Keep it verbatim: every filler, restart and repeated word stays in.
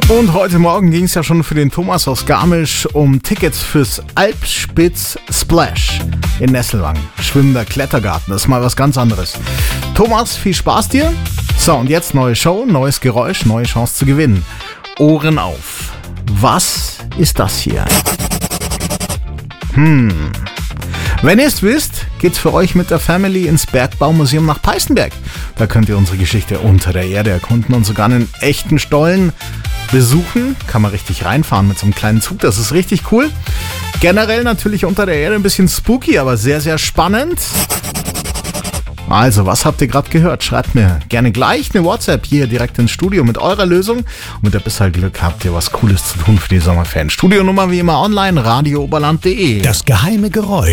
Und heute Morgen ging es ja schon für den Thomas aus Garmisch um Tickets fürs Alpspitz Splash in Nesselwang. Schwimmender Klettergarten, das ist mal was ganz anderes. Thomas, viel Spaß dir. So, und jetzt neue Show, neues Geräusch, neue Chance zu gewinnen. Ohren auf. Was ist das hier? Hm. Wenn ihr es wisst, geht's für euch mit der Family ins Bergbaumuseum nach Peißenberg. Da könnt ihr unsere Geschichte unter der Erde erkunden und sogar einen echten Stollen besuchen. Kann man richtig reinfahren mit so einem kleinen Zug, das ist richtig cool. Generell natürlich unter der Erde ein bisschen spooky, aber sehr, sehr spannend. Also, was habt ihr gerade gehört? Schreibt mir gerne gleich eine WhatsApp hier direkt ins Studio mit eurer Lösung. Und mit ein bisschen Glück habt ihr was Cooles zu tun für die Sommerferien. Studionummer wie immer online, radio oberland punkt de. Das geheime Geräusch.